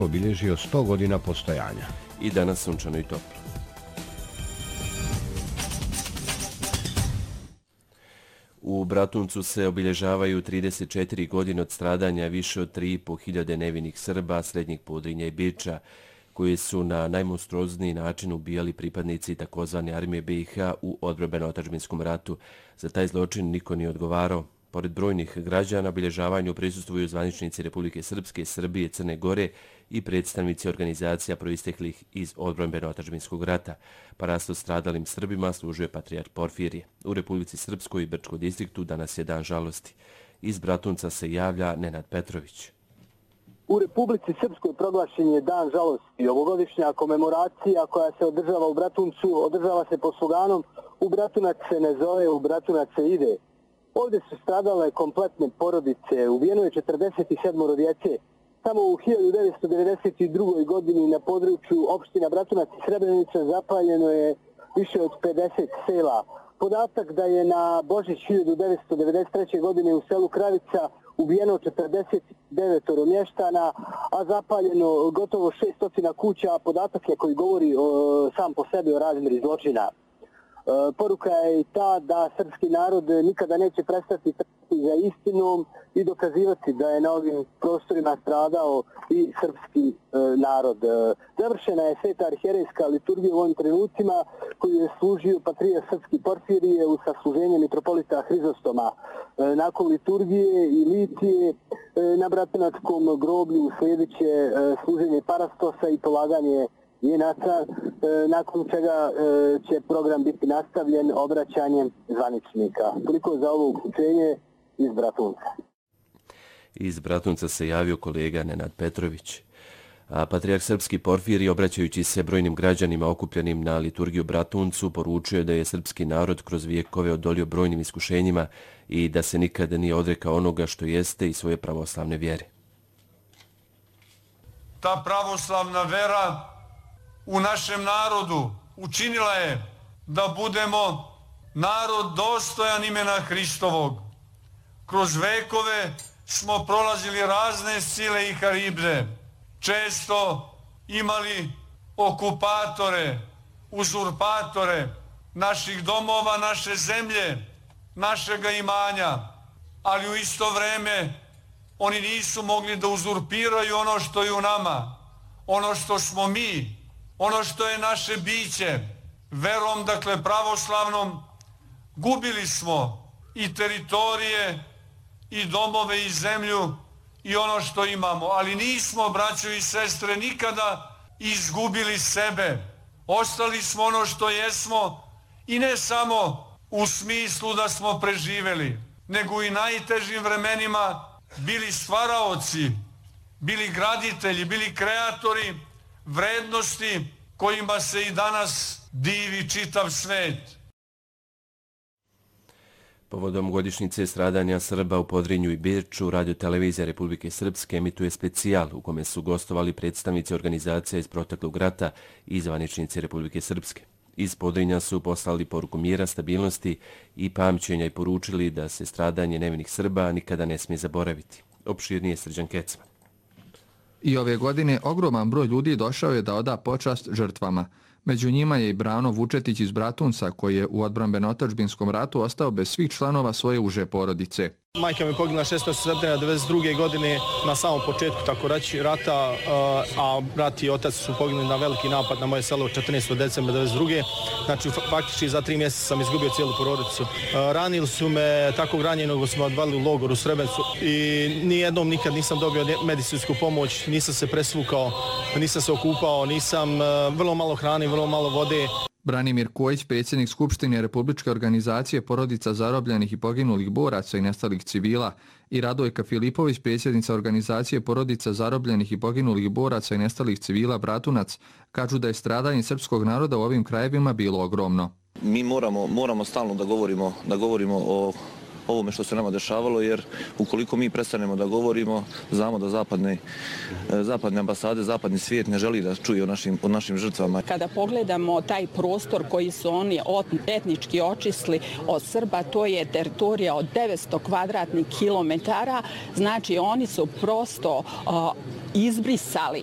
obilježio 100 godina postojanja. I danas sunčano i toplo. U Bratuncu se obilježavaju 34 godine od stradanja više od 3.500 nevinih Srba, Srednjeg Podrinja i Biča, koji su na najmonstruozniji način ubijali pripadnici tzv. Armije BiH u odbrambeno-otadžbinskom ratu. Za taj zločin niko nije odgovarao. Pored brojnih građana, obilježavanju prisustvuju zvaničnici Republike Srpske, Srbije, Crne Gore i predstavnici organizacija proisteklih iz odbrambeno-otadžbinskog rata. Parasto stradalim Srbima služuje patrijarh Porfirije. U Republici Srpskoj i Brčkom distriktu danas je dan žalosti. Iz Bratunca se javlja Nenad Petrović. U Republici Srpskoj proglašen je dan žalosti. Ovogodišnja komemoracija koja se održava u Bratuncu održava se pod sloganom "U Bratunac se ne zove, u Bratunac se ide". Ovdje su stradale kompletne porodice, ubijeno je 47 djece. Samo u 1992. godini na području opština Bratunac i Srebrenica zapaljeno je više od 50 sela. Podatak da je na Božić 1993. godine u selu Kravica ubijeno 49 mještana, a zapaljeno gotovo 600 kuća, a podatak je koji govori sam po sebi o razmjeri zločina. Poruka je i ta da srpski narod nikada neće prestati tragati za istinom i dokazivati da je na ovim prostorima stradao i srpski narod. Završena je sveta arhijerejska liturgija u ovim trenucima koju je služio patrijarh Srpski Porfirije u sasluženje mitropolita Hrizostoma. Nakon liturgije i litije na Bratunačkom groblju sljedeće služenje parastosa i polaganje vijenaca, nakon čega će program biti nastavljen obraćanjem zvaničnika. Toliko za ovo uključenje iz Bratunca. Iz Bratunca se javio kolega Nenad Petrović. A patrijarh Srpski Porfirije, obraćajući se brojnim građanima okupljenim na liturgiju Bratuncu, poručio da je srpski narod kroz vijekove odolio brojnim iskušenjima i da se nikada nije odrekao onoga što jeste i svoje pravoslavne vjere. Ta pravoslavna vera u našem narodu učinila je da budemo narod dostojan imena Hristovog. Kroz vekove smo prolazili razne sile i haribde, često imali okupatore, uzurpatore naših domova, naše zemlje, našega imanja, ali u isto vreme oni nisu mogli da uzurpiraju ono što je u nama, ono što smo mi, ono što je naše biće. Verom, dakle pravoslavnom, gubili smo i teritorije, i domove, i zemlju, i ono što imamo. Ali nismo, braćo i sestre, nikada izgubili sebe. Ostali smo ono što jesmo i ne samo u smislu da smo preživeli, nego i najtežim vremenima bili stvaraoci, bili graditelji, bili kreatori vrednosti kojima se i danas divi čitav svet. Povodom godišnjice stradanja Srba u Podrinju i Biču, radiotelevizija Republike Srpske emituje specijal u kome su gostovali predstavnici organizacija iz proteklog rata i zvaničnici Republike Srpske. Iz Podrinja su poslali poruku mira, stabilnosti i pamćenja i poručili da se stradanje nevinih Srba nikada ne smije zaboraviti. Opširnije Srđan Kecman. I ove godine ogroman broj ljudi došao je da oda počast žrtvama. Među njima je i Brano Vučetić iz Bratunca, koji je u odbrambeno-otadžbinskom ratu ostao bez svih članova svoje uže porodice. Majka mi poginula 16. srpnja 1992. godine na samom početku tako reći rata, a brat i otac su poginuli na veliki napad na moje selo 14. decembra 1992. Znači faktički za 3 mjeseca sam izgubio cijelu porodicu. Ranili su me tako ranjenog, smo odvali u logor u Srebrenicu i nijednom nikad nisam dobio medicinsku pomoć, nisam se presvukao, nisam se okupao, nisam vrlo malo hrane, vrlo malo vode. Branimir Kojić, predsjednik Skupštine Republičke organizacije porodica zarobljenih i poginulih boraca i nestalih civila, i Radojka Filipović, predsjednica organizacije porodica zarobljenih i poginulih boraca i nestalih civila Bratunac, kažu da je stradanje srpskog naroda u ovim krajevima bilo ogromno. Mi moramo stalno da govorimo o ovome što se nama dešavalo, jer ukoliko mi prestanemo da govorimo, znamo da zapadne ambasade, zapadni svijet ne želi da čuje o našim žrtvama. Kada pogledamo taj prostor koji su oni etnički očistili od Srba, to je teritorija od 900 kvadratnih kilometara, znači oni su prosto izbrisali